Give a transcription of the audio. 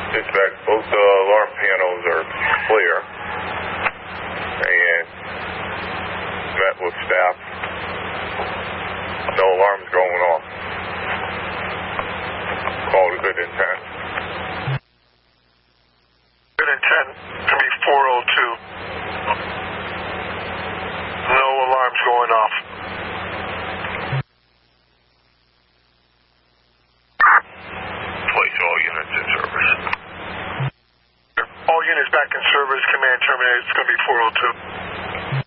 Dispatch, both alarm panels are clear. And met with staff. No alarms going off. Called a good intent. Good intent to be 402. No alarms going off. Place all units in service. All units back in service. Command terminated. It's going to be 402.